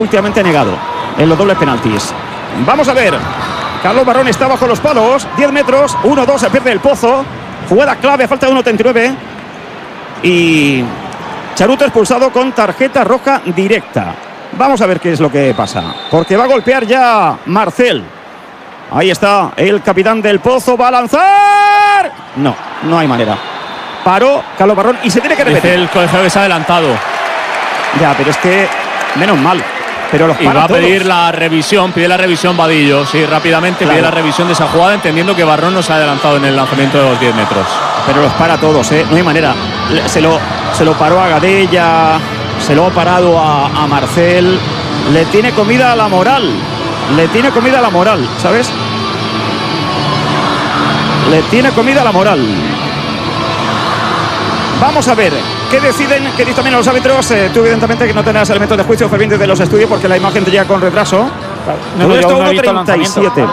últimamente negado en los dobles penaltis. Vamos a ver. Carlos Barrón está bajo los palos. 10 metros. 1-2. Se pierde el Pozo. Jugada clave. Falta de 1.39. Y Charuto expulsado con tarjeta roja directa. Vamos a ver qué es lo que pasa. Porque va a golpear ya Marcel. Ahí está el capitán del Pozo. Va a lanzar. No, no hay manera. Paró Carlos Barrón y se tiene que repetir. Dice el colegiado que se ha adelantado. Ya, pero es que menos mal. Pero los y va a pedir todos. la revisión, pide la revisión Vadillo, sí, rápidamente Claro. pide la revisión de esa jugada, entendiendo que Barrón no se ha adelantado en el lanzamiento de los 10 metros. Pero los para todos, no hay manera. Se lo paró a Gadella, se lo ha parado a Marcel. Le tiene comida a la moral. Le tiene comida a la moral, ¿sabes? Le tiene comida a la moral. Vamos a ver qué deciden, qué dictaminan los árbitros. Tú evidentemente que no tendrás elementos de juicio fervientes de los estudios porque la imagen te llega con retraso. No, Todo yo esto aún no he visto el 1.37.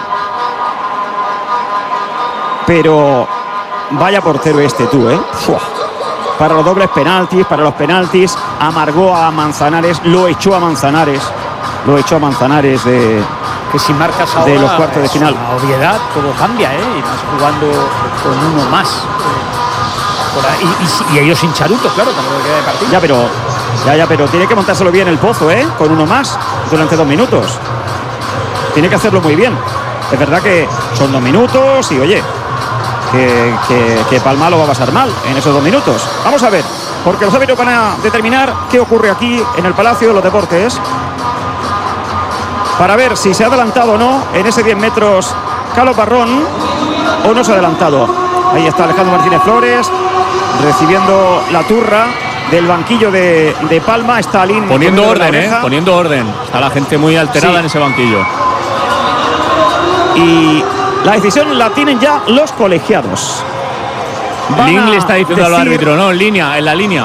Pero vaya portero tú, Fua. Para los dobles penaltis, para los penaltis, amargó a Manzanares, lo echó a Manzanares de que si marcas ahora los cuartos de final. A obviedad todo cambia, y más jugando con uno más. Y ellos sin Charuto, claro, tampoco queda de partido. pero tiene que montárselo bien el Pozo, con uno más durante 2 minutos. Tiene que hacerlo muy bien. Es verdad que son 2 minutos y oye, que Palma lo va a pasar mal en esos 2 minutos. Vamos a ver, porque los árbitros van a determinar qué ocurre aquí en el Palacio de los Deportes para ver si se ha adelantado o no en ese 10 metros Carlos Barrón o no se ha adelantado. Ahí está Alejandro Martínez Flores recibiendo la turra del banquillo de Palma. Está Alín poniendo orden, poniendo orden. Está la gente muy alterada en ese banquillo. Y la decisión la tienen ya los colegiados. Lin le está diciendo al árbitro, no, en la línea.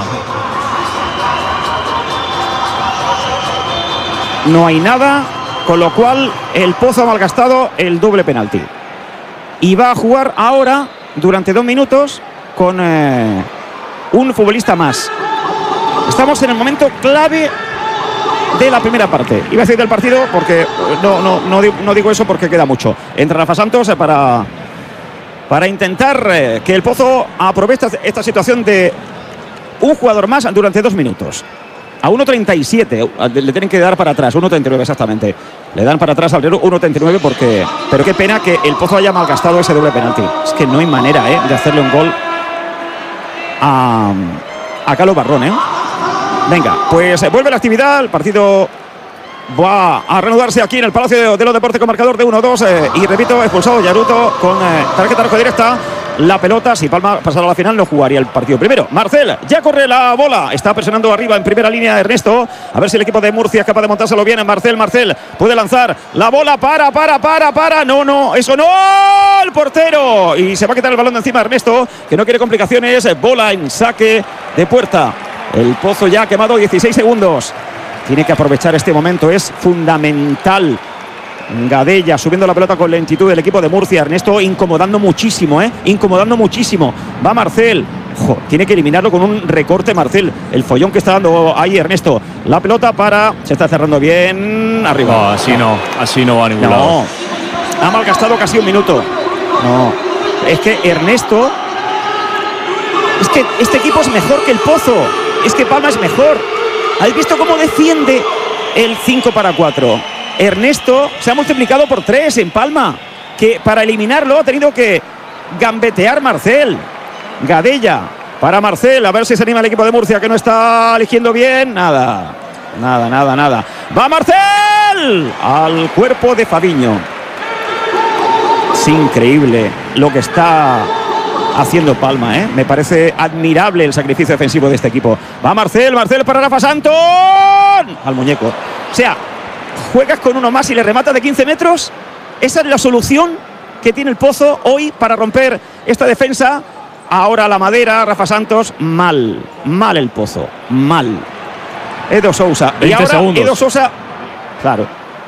No hay nada, con lo cual el Pozo ha malgastado el doble penalti. Y va a jugar ahora, durante 2 minutos, con un futbolista más. Estamos en el momento clave de la primera parte. Iba a decir del partido porque no digo eso porque queda mucho. Entra Rafa Santos para intentar que el Pozo aproveche esta situación de un jugador más durante 2 minutos. A 1.37 le tienen que dar para atrás, 1.39 exactamente. Le dan para atrás al reloj 1.39 porque... Pero qué pena que el Pozo haya malgastado ese doble penalti. Es que no hay manera de hacerle un gol a Carlos Barrón, Venga, pues vuelve la actividad. El partido va a reanudarse aquí en el Palacio de los Deportes con marcador de 1-2. Y repito, expulsado Charuto con tarjeta roja directa. La pelota, si Palma pasara a la final, no jugaría el partido primero. Marcel, ya corre la bola. Está presionando arriba en primera línea Ernesto. A ver si el equipo de Murcia es capaz de montárselo bien en Marcel. Marcel puede lanzar la bola. Para. No, eso no. El portero. Y se va a quitar el balón de encima Ernesto, que no quiere complicaciones. Bola en saque de puerta. El Pozo ya ha quemado 16 segundos. Tiene que aprovechar este momento. Es fundamental. Gadella subiendo la pelota con lentitud del equipo de Murcia. Ernesto incomodando muchísimo, incomodando muchísimo. Va Marcel. Tiene que eliminarlo con un recorte Marcel. El follón que está dando ahí Ernesto. La pelota se está cerrando bien. Arriba. No, así no va a ningún lado. Ha malgastado casi 1 minuto. No. Es que Ernesto. Es que este equipo es mejor que el Pozo. Es que Palma es mejor. ¿Habéis visto cómo defiende el 5-4? Ernesto se ha multiplicado por 3 en Palma, que para eliminarlo ha tenido que gambetear Marcel. Gadella para Marcel, a ver si se anima el equipo de Murcia, que no está eligiendo bien. Nada. Va Marcel al cuerpo de Fabiño. Es increíble lo que está haciendo Palma, Me parece admirable el sacrificio defensivo de este equipo. Va Marcel para Rafa Santos. Al muñeco. O sea, juegas con uno más y le remata de 15 metros. Esa es la solución que tiene el Pozo hoy para romper esta defensa. Ahora la madera, Rafa Santos. Mal el Pozo. Mal. Edo Sousa. Y ahora segundos. Edo Sousa. Claro.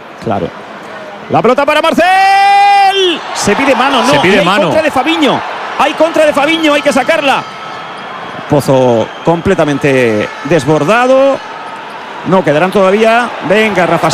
La pelota para Marcel. Se pide mano, no. Se pide hay mano. Contra de Fabiño. Hay contra de Fabiño, hay que sacarla. Pozo completamente desbordado. No, quedarán todavía. Venga, Rafa